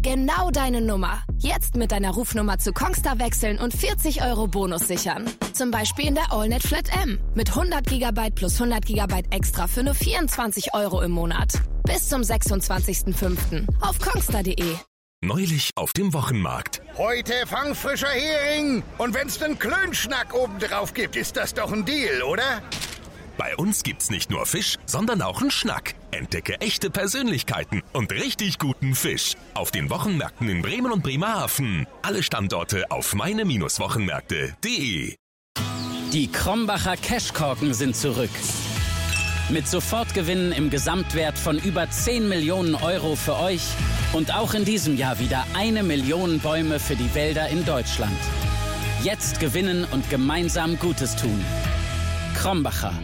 Genau deine Nummer. Jetzt mit deiner Rufnummer zu Kongstar wechseln und 40 € Bonus sichern. Zum Beispiel in der AllNet Flat M. Mit 100 GB plus 100 GB extra für nur 24 € im Monat. Bis zum 26.05. auf kongstar.de. Neulich auf dem Wochenmarkt. Heute fangfrischer Hering. Und wenn's nen Klönschnack obendrauf gibt, ist das doch ein Deal, oder? Bei uns gibt's nicht nur Fisch, sondern auch einen Schnack. Entdecke echte Persönlichkeiten und richtig guten Fisch. Auf den Wochenmärkten in Bremen und Bremerhaven. Alle Standorte auf meine-wochenmärkte.de. Die Krombacher Cashkorken sind zurück. Mit Sofortgewinnen im Gesamtwert von über 10 Millionen € für euch und auch in diesem Jahr wieder 1 Million Bäume für die Wälder in Deutschland. Jetzt gewinnen und gemeinsam Gutes tun. Krombacher.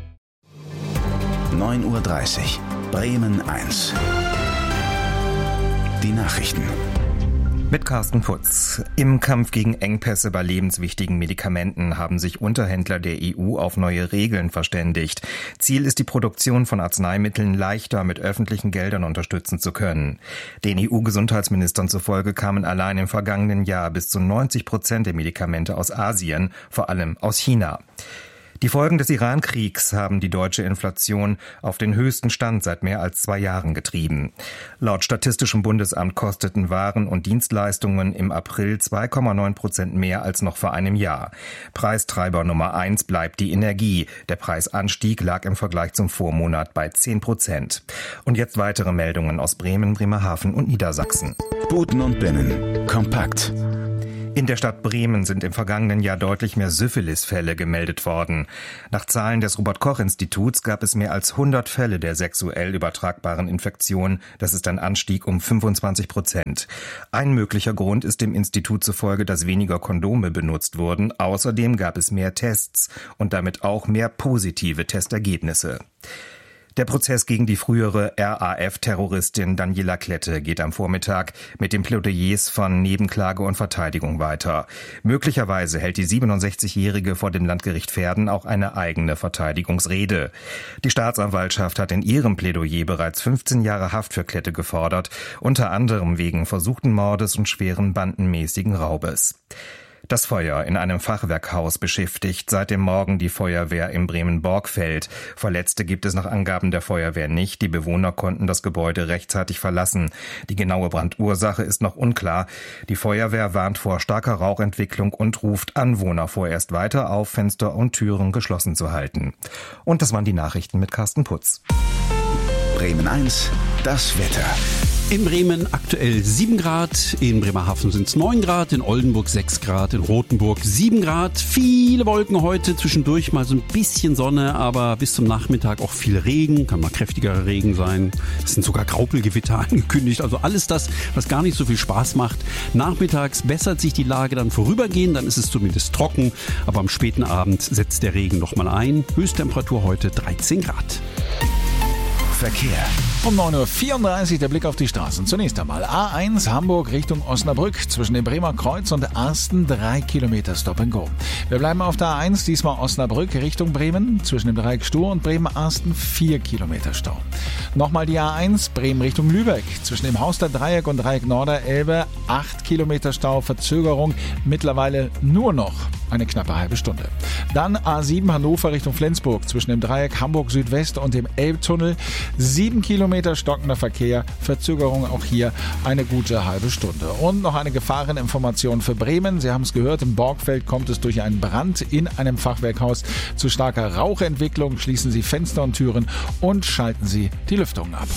9:30 Uhr, Bremen 1. Die Nachrichten. Mit Carsten Putz. Im Kampf gegen Engpässe bei lebenswichtigen Medikamenten haben sich Unterhändler der EU auf neue Regeln verständigt. Ziel ist, die Produktion von Arzneimitteln leichter mit öffentlichen Geldern unterstützen zu können. Den EU-Gesundheitsministern zufolge kamen allein im vergangenen Jahr bis zu 90% der Medikamente aus Asien, vor allem aus China. Die Folgen des Iran-Kriegs haben die deutsche Inflation auf den höchsten Stand seit mehr als 2 Jahren getrieben. Laut Statistischem Bundesamt kosteten Waren und Dienstleistungen im April 2,9% mehr als noch vor einem Jahr. Preistreiber Nummer 1 bleibt die Energie. Der Preisanstieg lag im Vergleich zum Vormonat bei 10%. Und jetzt weitere Meldungen aus Bremen, Bremerhaven und Niedersachsen. Buten und Binnen. Kompakt. In der Stadt Bremen sind im vergangenen Jahr deutlich mehr Syphilis-Fälle gemeldet worden. Nach Zahlen des Robert-Koch-Instituts gab es mehr als 100 Fälle der sexuell übertragbaren Infektion. Das ist ein Anstieg um 25%. Ein möglicher Grund ist dem Institut zufolge, dass weniger Kondome benutzt wurden. Außerdem gab es mehr Tests und damit auch mehr positive Testergebnisse. Der Prozess gegen die frühere RAF-Terroristin Daniela Klette geht am Vormittag mit den Plädoyers von Nebenklage und Verteidigung weiter. Möglicherweise hält die 67-Jährige vor dem Landgericht Verden auch eine eigene Verteidigungsrede. Die Staatsanwaltschaft hat in ihrem Plädoyer bereits 15 Jahre Haft für Klette gefordert, unter anderem wegen versuchten Mordes und schweren bandenmäßigen Raubes. Das Feuer in einem Fachwerkhaus beschäftigt seit dem Morgen die Feuerwehr im Bremen-Borgfeld. Verletzte gibt es nach Angaben der Feuerwehr nicht. Die Bewohner konnten das Gebäude rechtzeitig verlassen. Die genaue Brandursache ist noch unklar. Die Feuerwehr warnt vor starker Rauchentwicklung und ruft Anwohner vorerst weiter auf, Fenster und Türen geschlossen zu halten. Und das waren die Nachrichten mit Carsten Putz. Bremen 1, das Wetter. In Bremen aktuell 7 Grad, in Bremerhaven sind es 9 Grad, in Oldenburg 6 Grad, in Rothenburg 7 Grad. Viele Wolken heute, zwischendurch mal so ein bisschen Sonne, aber bis zum Nachmittag auch viel Regen, kann mal kräftigerer Regen sein. Es sind sogar Graupelgewitter angekündigt, also alles das, was gar nicht so viel Spaß macht. Nachmittags bessert sich die Lage dann vorübergehend, dann ist es zumindest trocken, aber am späten Abend setzt der Regen nochmal ein. Höchsttemperatur heute 13 Grad. Verkehr. Um 9:34 Uhr der Blick auf die Straßen. Zunächst einmal A1 Hamburg Richtung Osnabrück. Zwischen dem Bremer Kreuz und Arsten 3 Kilometer Stop and Go. Wir bleiben auf der A1, diesmal Osnabrück Richtung Bremen. Zwischen dem Dreieck Stur und Bremen-Arsten 4 Kilometer Stau. Nochmal die A1 Bremen Richtung Lübeck. Zwischen dem Haus der Dreieck und Dreieck Norderelbe 8 Kilometer Stau, Verzögerung. Mittlerweile nur noch eine knappe halbe Stunde. Dann A7 Hannover Richtung Flensburg. Zwischen dem Dreieck Hamburg Südwest und dem Elbtunnel 7 Kilometer stockender Verkehr, Verzögerung auch hier eine gute halbe Stunde. Und noch eine Gefahreninformation für Bremen. Sie haben es gehört, im Borgfeld kommt es durch einen Brand in einem Fachwerkhaus zu starker Rauchentwicklung. Schließen Sie Fenster und Türen und schalten Sie die Lüftung ab.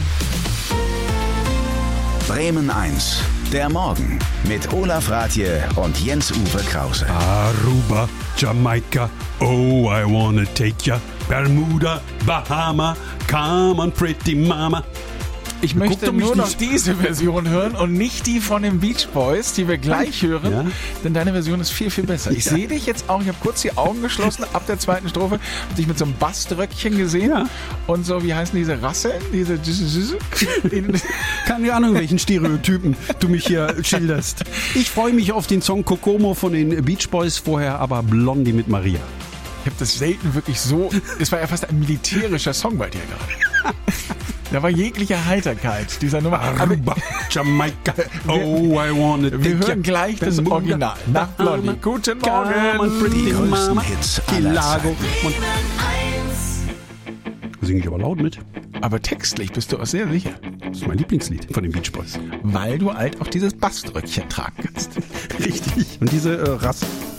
Bremen 1, der Morgen mit Olaf Rathje und Jens-Uwe Krause. Aruba, Jamaika, oh I wanna take ya, Bermuda, Bahama, come on pretty mama. Ich möchte nur noch diese Version hören und nicht die von den Beach Boys, die wir gleich hören, ja, denn deine Version ist viel, viel besser. Ich sehe dich jetzt auch, ich habe kurz die Augen geschlossen ab der zweiten Strophe, habe dich mit so einem Baströckchen gesehen und so, wie heißen diese Rasseln? Keine Ahnung, welchen Stereotypen du mich hier schilderst. Ich freue mich auf den Song Kokomo von den Beach Boys, vorher aber Blondie mit Maria. Ich habe das selten wirklich so, es war ja fast ein militärischer Song bei dir gerade. Da war jegliche Heiterkeit dieser Nummer. Aruba, Jamaika, oh, I wanna take Wir hören gleich das Original. Nach Blondie. Guten Morgen. Die größten Hits aller Zeiten. Singe ich aber laut mit. Aber textlich bist du auch sehr sicher. Das ist mein Lieblingslied von den Beach Boys. Weil du halt auch dieses Bassdrückchen tragen kannst. Richtig. Und diese